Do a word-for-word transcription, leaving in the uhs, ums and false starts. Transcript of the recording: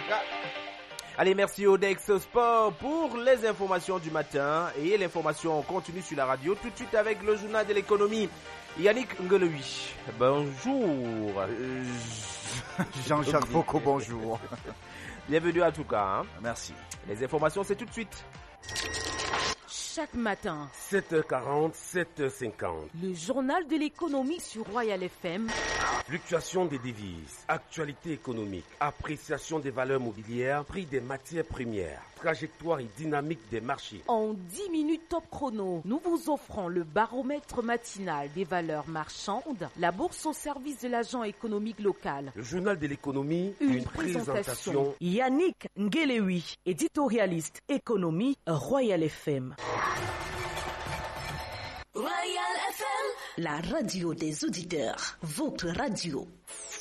Allez, merci Odex Sport pour les informations du matin et l'information continue sur la radio tout de suite avec le journal de l'économie. Yannick Ngelewi, bonjour. Euh, Jean-Jacques Foucault, bonjour. Bienvenue à tout cas. Hein. Merci. Les informations, c'est tout de suite. Chaque matin, sept heures quarante, sept heures cinquante. Le journal de l'économie sur Royal F M. Fluctuation des devises, actualité économique, appréciation des valeurs mobilières, prix des matières premières, trajectoire et dynamique des marchés. En dix minutes top chrono, nous vous offrons le baromètre matinal des valeurs marchandes, la bourse au service de l'agent économique local. Le journal de l'économie, une, une présentation. présentation. Yannick Ngelewi, éditorialiste économie, Royal F M. Royal F M, la radio des auditeurs, votre radio.